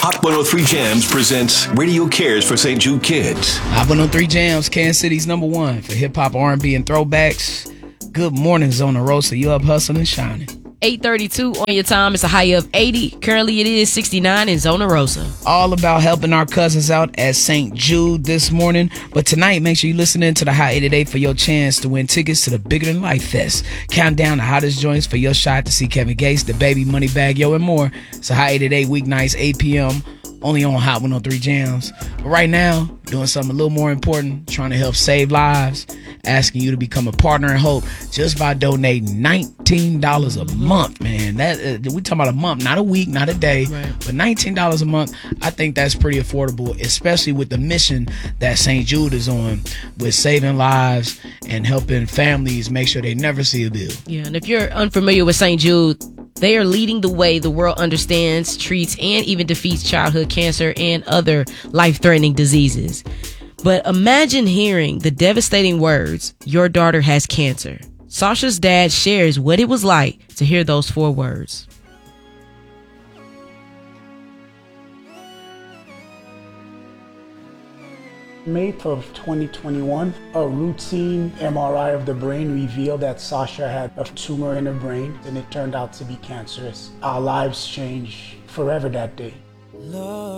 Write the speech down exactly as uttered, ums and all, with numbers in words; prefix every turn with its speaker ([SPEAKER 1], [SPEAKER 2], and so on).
[SPEAKER 1] Hot one oh three Jams presents Radio Cares for Saint Jude Kids.
[SPEAKER 2] Hot one oh three Jams, Kansas City's number one for hip-hop, R and B, and throwbacks. Good morning, Zona Rosa. You up hustling and shining.
[SPEAKER 3] eight thirty-two on your time. It's a high of eighty. Currently, it is sixty-nine in Zona Rosa.
[SPEAKER 2] All about helping our cousins out at Saint Jude this morning. But tonight, make sure you listen in to the Hot eighty-eight for your chance to win tickets to the Bigger Than Life Fest. Count down the hottest joints for your shot to see Kevin Gates, the Baby, Moneybagg Yo, and more. It's a Hot eighty-eight weeknights, eight p.m. only on Hot one oh three Jams. But right now, doing something a little more important, trying to help save lives, asking you to become a partner in hope just by donating nineteen dollars a month, man. That uh, we talking about a month, not a week, not a day,
[SPEAKER 3] right.
[SPEAKER 2] But nineteen dollars a month. I think that's pretty affordable, especially with the mission that Saint Jude is on with saving lives and helping families make sure they never see a bill.
[SPEAKER 3] Yeah, and if you're unfamiliar with Saint Jude, they are leading the way the world understands, treats, and even defeats childhood cancer and other life-threatening diseases. But imagine hearing the devastating words, "Your daughter has cancer." Sasha's dad shares what it was like to hear those four words.
[SPEAKER 4] May of twenty twenty-one, a routine M R I of the brain revealed that Sasha had a tumor in her brain, and it turned out to be cancerous. Our lives changed forever that day.